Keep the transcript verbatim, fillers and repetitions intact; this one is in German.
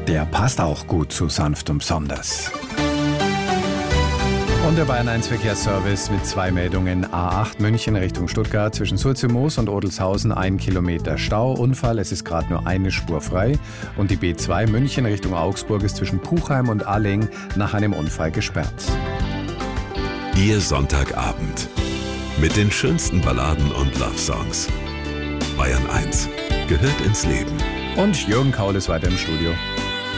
der passt auch gut zu sanft und besonders. Und der Bayern eins Verkehrsservice mit zwei Meldungen. A acht München Richtung Stuttgart zwischen Sulzimoos und Odelshausen ein Kilometer Stau. Unfall, es ist gerade nur eine Spur frei. Und die B zwei München Richtung Augsburg ist zwischen Puchheim und Alling nach einem Unfall gesperrt. Ihr Sonntagabend mit den schönsten Balladen und Love-Songs. Bayern eins gehört ins Leben. Und Jürgen Kaul ist weiter im Studio.